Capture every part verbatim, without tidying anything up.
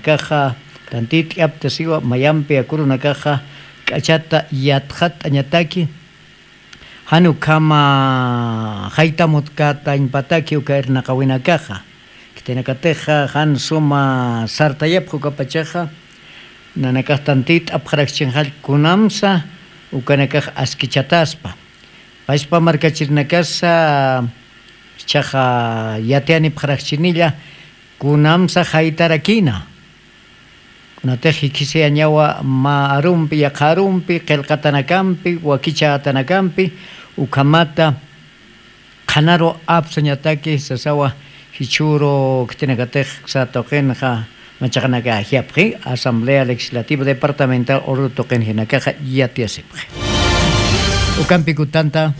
caja tantit aptasiwa mayampi akuruna caja kachata yathat añataki hanu kama haita mutkata impataki ukairna kawina caja kitenakateja han suma sartayap hukapachaja nanakaj tantit apjarakchinjal kunamsa ukanakaj askichataspa paispa markachirnakasa chaja yateani pjarakchinilla kunamsa haitarakina kunateji kisi añawa ma arumpi yaqarumpi qillqatanakampi wakicha atanakampi ukamata qanaro apsañataki sasawa hichuro ktinakatej satoqenja machaqanaka ajiapji Asamblea Legislativa Departamental Oro toqenjinakaja yatiasipji ukampi kutanta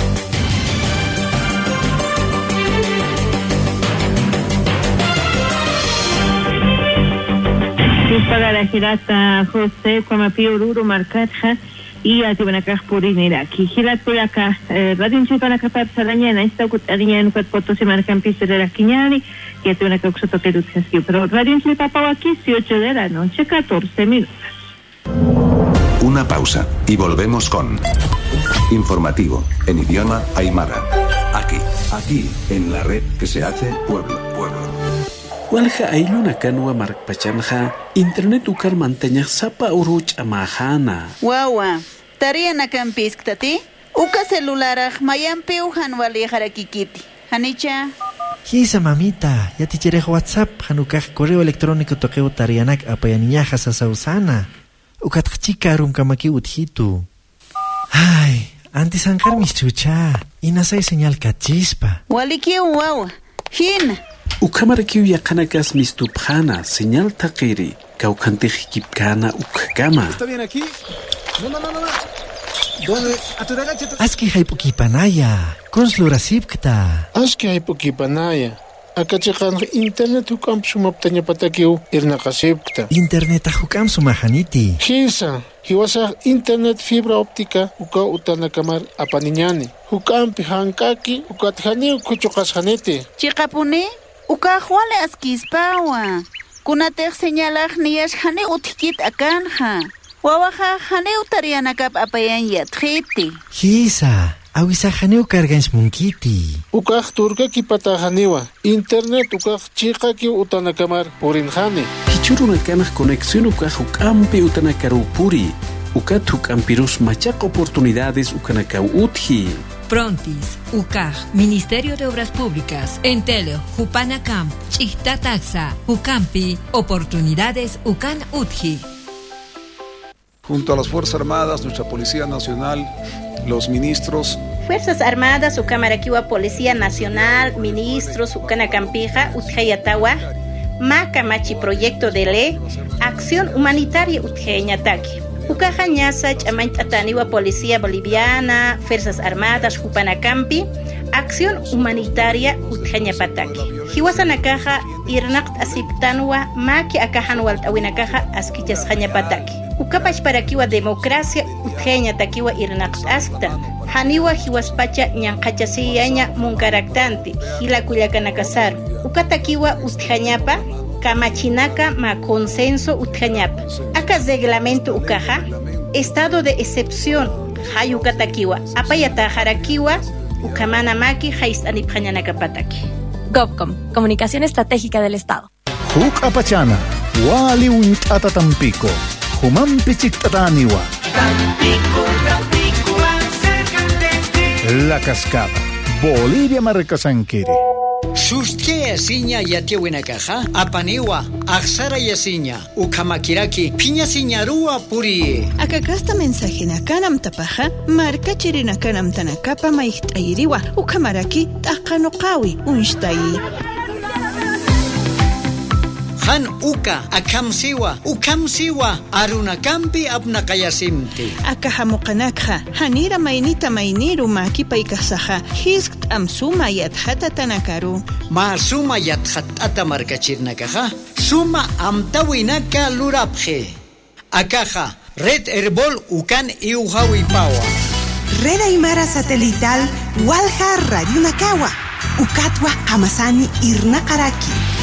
para la girata José Cuamapío Oruro Marcaja y a Tibanacaj Purinera. Kijilat por acá, Radio Chipana Capaz Sarañana, esta cutariña en cuatro fotos se marcan pistas de la Quiñani, que tiene una causa toque de utensio. Pero Radio Chipapa aquí, ocho de la noche, catorce minutos. Una pausa y volvemos con Informativo en idioma aymara. Aquí, aquí, en la red que se hace pueblo, pueblo. Walja ayluna kanwa markpachanja internet ukar manteña sapa uruch amahana. Wawa, tariana kampiskati uka celularaj mayampi uhan wali harakikiti. Hanicha. Hisa mamita, ya te quiere WhatsApp hanukaj correo electrónico toqueo tarianak apayaniñaja sasausana. Ukat chica rum kamaki uthitu. Ay, antes ankar mis chucha, inasay señal kachispa. Waliki wawa, hin. Ukamarakiu yakanakas mistupjana, señal taqiri, kaukantejikipkana ukgama. ¿Está bien aquí? No, no, no, no. ¿Dónde? Aski haypukipanaya, konslurasipkta. Aski haypukipanaya. Akachikan internet hukam sumaptanya patakiu irnakasipkta. Internet hukam sumahaniti. Hisa, hiwasa internet fibra óptica uka utanakamar apaniñani. Hukam pihankaki ukatjani ukuchokashanete. Chikapuni? Uka juale askispawa. Kunatej señalaj niyash hane utikit akanja. Wawaja hane utarianakap apayan yatjiti. Hisa, awisa hane ukargans munkiti. Ukaj turkaki patajaniwa. Internet ukaj chikaki utanakamar purinjani. Hichurunakanak conexión ukaj ukampi utanakarupuri. Ukat ukampirus machak oportunidades ukanakau utji. Prontis, U C A J, Ministerio de Obras Públicas, Entelio, Jupanacamp, Chichtataxa, Ucampi, Oportunidades Ucan Utji. Junto a las Fuerzas Armadas, nuestra Policía Nacional, los ministros. Fuerzas Armadas, Ucamaraquiwa, Policía Nacional, ministros, Ucanacampija, Utjayatawa, Macamachi Proyecto de Ley, Acción Humanitaria Utjayañataki. Ucaja Ñasach, Amaitaniwa, Policía Boliviana, Fuerzas Armadas, Jupanacampi, Acción Humanitaria, Utjañapataki. Hiwasanakaja, Irnakt Asiptanwa, Maki Akahan Waltawinakaja, Askichas Jañapataki. Ucapash Parakiwa Democracia, Utjañatakiwa Irnakt Asktan. Haniwa Hiwaspacha, Ñankachasiyaña, Munkaraktanti, Hilakuyakanakasaru. Ukatakiwa Utjañapa, Kamachinaka ma consenso utjañapa. Acá reglamento ukaja, estado de excepción, hayukatakiwa, apayata jarakiwa, ukamana maki haistanipjañanakapataki. GovCom, Comunicación Estratégica del Estado. Huk apachana, wali untata Tampico, humampichik tataniwa. Tampico, Tampico, acércate. La Cascada, Bolivia Marcasanquiri. Susque yasiña yatiwina caja, apaniwa, axara yasiña, ukamakiraki, piña siñarua puri. Akakasta mensajina kanam tapaja, marca chirina kanam tanakapa maicht ayiriwa, ukamaraki, takanokawi, unshtai. Han uka, akamsiwa, ukamsiwa, arunakampi apnakayasimti. Akahamukanakha, hanira mainita mainiru maki paikasaha, hiskt amsuma yathata tanakaru. Ma suma yathatata markachirnakaha, suma amtawinaka lurapje. Akaja, Red Herbol ukan iuhawi pawa. Red Aymara Satelital, Walja Radio Nakawa, Ukatwa Hamasani Irnakaraki.